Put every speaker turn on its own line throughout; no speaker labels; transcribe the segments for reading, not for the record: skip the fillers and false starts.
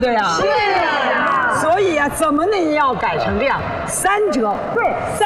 对呀，是呀。所以啊，怎么能要改成这样？3折，对，3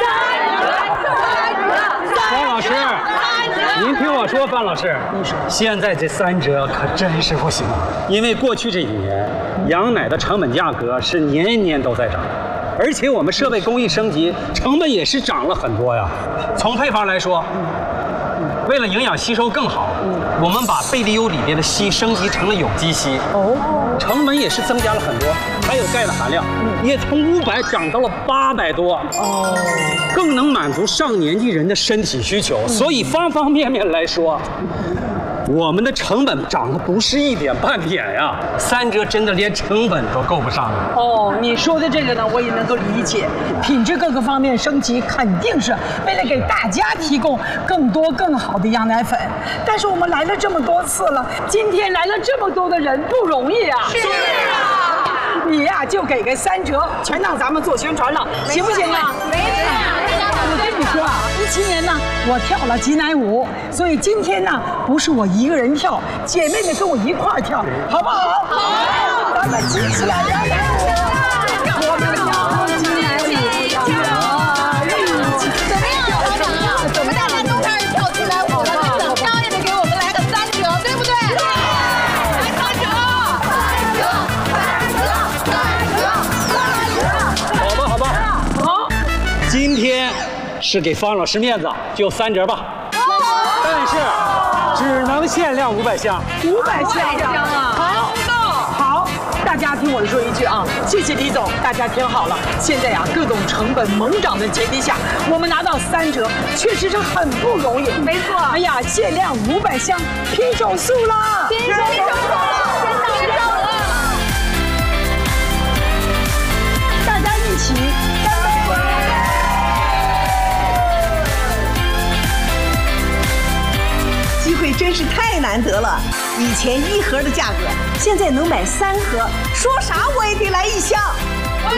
折。
方老师，您听我说，方老师，现在这3折可真是不行，因为过去这几年，羊奶的成本价格是年年都在涨。 而且我们设备工艺升级，成本也是涨了很多呀。从配方来说，为了营养吸收更好，我们把贝利优里边的硒升级成了有机硒，成本也是增加了很多。还有钙的含量，也从500涨到了800多，更能满足上年纪人的身体需求。所以方方面面来说，我们的成本涨得不是一点半点呀，3折真的连成本都够不上了。
哦，你说的这个呢，我也能够理解，品质各个方面升级，肯定是为了给大家提供更多更好的羊奶粉。但是我们来了这么多次了，今天来了这么多的人，不容易啊。是啊。你呀，就给个3折，全当咱们做宣传了，行不行啊？没事。我跟你说啊，17年呢，我跳了挤奶舞，所以今天呢，不是我一个人跳，姐妹们跟我一块儿跳，好不好？好，咱们挤起来羊奶舞。我们跳挤奶舞，
怎么样，团长啊？我们大家都开始跳挤奶舞了，那怎么着也得给我们来个3折，对不对？来3折
好吧，好吧，好，今天是给方老师面子，就3折吧。但是只能限量500箱
，500箱啊！好，大家听我说一句啊，谢谢李总，大家听好了，现在呀，各种成本猛涨的前提下，我们拿到3折，确实是很不容易。没错。哎呀，限量500箱，拼手速了！拼手速了！拼手了！大家一起干杯！
机会真是太难得了，以前1盒的价格，现在能买3盒，说啥我也得来1箱。对，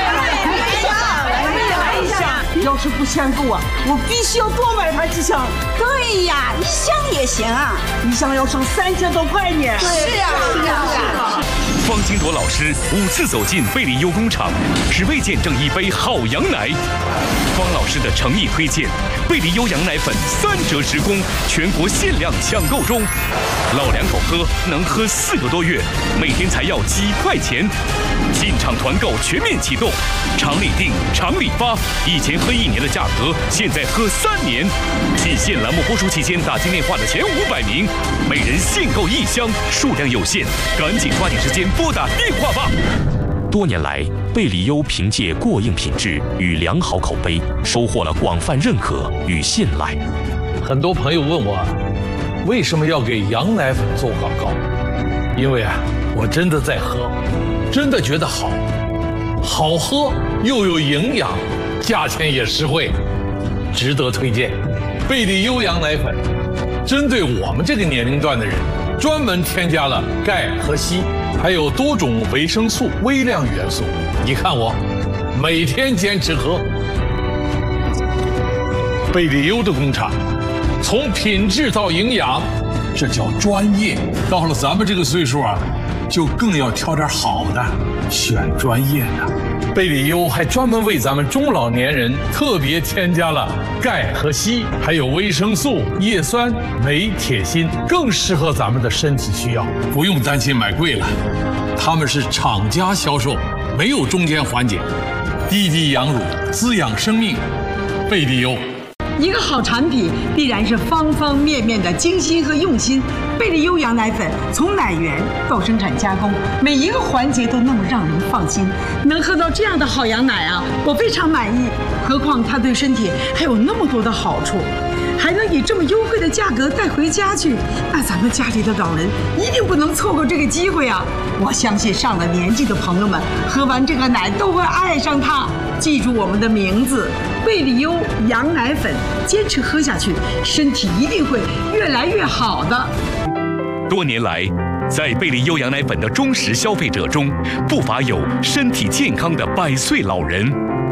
来一箱。
要是不限购啊，我必须要多买几箱。
对呀，1箱也行啊
，1箱要省3000多块呢。
是啊。
方金铎老师5次走进贝利优工厂，只为见证一杯好羊奶。方老师的诚意推荐，贝利优羊奶粉3折时供，全国限量抢购中。老两口喝能喝4个多月，每天才要几块钱。进场团购全面启动，厂里订，厂里发。以前喝1年的价格，现在喝3年。期限栏目播出期间打进电话的前500名，每人限购1箱，数量有限，赶紧抓紧时间拨打电话吧。多年来，贝利优凭借过硬品质与良好口碑，收获了广泛认可与信赖。
很多朋友问我，为什么要给羊奶粉做广告？因为啊，我真的在喝，真的觉得好，好喝又有营养，价钱也实惠，值得推荐。贝利优羊奶粉针对我们这个年龄段的人，专门添加了钙和硒，还有多种维生素、微量元素。你看我每天坚持喝。贝利优的工厂，从品质到营养，这叫专业。到了咱们这个岁数啊，就更要挑点好的，选专业的。贝利优还专门为咱们中老年人特别添加了钙和硒，还有维生素、叶酸、镁、铁、锌，更适合咱们的身体需要，不用担心买贵了。他们是厂家销售，没有中间环节，滴滴养乳，滋养生命。贝利优。
一个好产品必然是方方面面的精心和用心。贝利优羊奶粉从奶源到生产加工，每一个环节都那么让人放心。能喝到这样的好羊奶啊，我非常满意。何况它对身体还有那么多的好处，还能以这么优惠的价格带回家去，那咱们家里的老人一定不能错过这个机会啊！我相信上了年纪的朋友们喝完这个奶都会爱上它。记住我们的名字，贝利优羊奶粉，坚持喝下去，身体一定会越来越好的。
多年来，在贝利优羊奶粉的忠实消费者中，不乏有身体健康的100岁老人。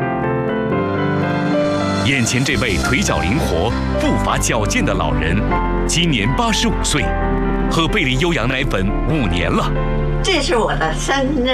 眼前这位腿脚灵活、步伐矫健的老人，今年85岁，喝贝利优羊奶粉5年了。
这是我的生日